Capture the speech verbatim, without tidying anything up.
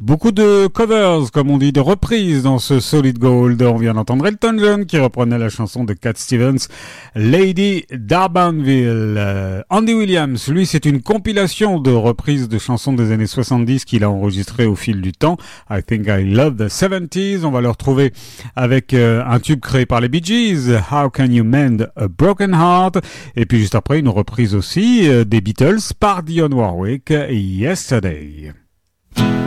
Beaucoup de covers, comme on dit, de reprises dans ce Solid Gold. On vient d'entendre Elton John qui reprenait la chanson de Cat Stevens, Lady D'Urbanville. Euh, Andy Williams, lui, c'est une compilation de reprises de chansons des années soixante-dix qu'il a enregistrées au fil du temps. I Think I Love the seventies. On va le retrouver avec euh, un tube créé par les Bee Gees, How Can You Mend a Broken Heart. Et puis juste après, une reprise aussi euh, des Beatles par Dionne Warwick, Yesterday.